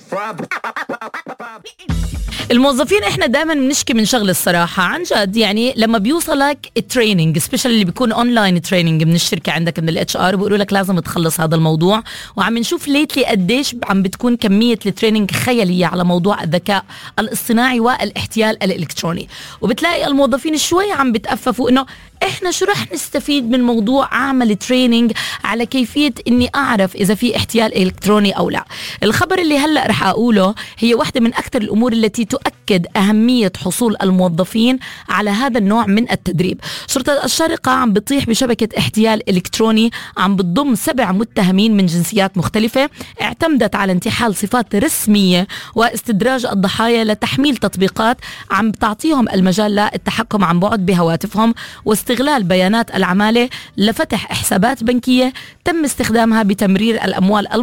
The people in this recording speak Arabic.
الموظفين احنا دائما بنشكي من شغل الصراحة عن جد. يعني لما بيوصلك التريننج سبيشال اللي بيكون اونلاين تريننج من الشركة عندك من الاتش ار، بيقولوا لك لازم تخلص هذا الموضوع، وعم نشوف ليتلي قديش عم بتكون كمية التريننج خيالية على موضوع الذكاء الاصطناعي والاحتيال الالكتروني. وبتلاقي الموظفين شوي عم بتأففوا انه احنا شو رح نستفيد من موضوع اعمل تريننج على كيفية اني اعرف اذا في احتيال الكتروني او لا. الخبر اللي هلأ رح اقوله هي واحدة من اكثر الامور التي تؤكد اهمية حصول الموظفين على هذا النوع من التدريب. شرطة الشارقة عم بتطيح بشبكة احتيال الكتروني عم بتضم 7 متهمين من جنسيات مختلفة، اعتمدت على انتحال صفات رسمية واستدراج الضحايا لتحميل تطبيقات عم بتعطيهم المجال للتحكم عن بعد بهواتفهم، واستغلال بيانات العمالة لفتح حسابات بنكية تم استخدامها بتمرير الأموال